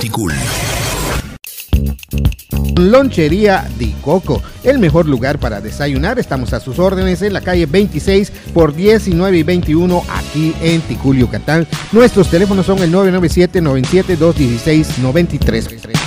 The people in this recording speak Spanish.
Ticul. Lonchería Di Coco, el mejor lugar para desayunar. Estamos a sus órdenes en la calle 26 por 19 y 21 aquí en Ticul, Yucatán. Nuestros teléfonos son el 997-97-216-93.